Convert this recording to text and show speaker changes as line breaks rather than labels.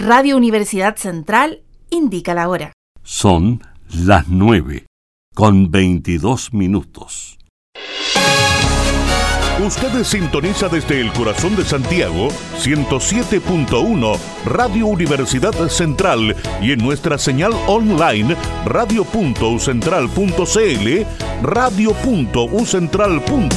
Radio Universidad Central indica la hora.
Son las 9:22.
Usted sintoniza desde el corazón de Santiago 107.1 Radio Universidad Central y en nuestra señal online radio.ucentral.cl, radio.ucentral.cl.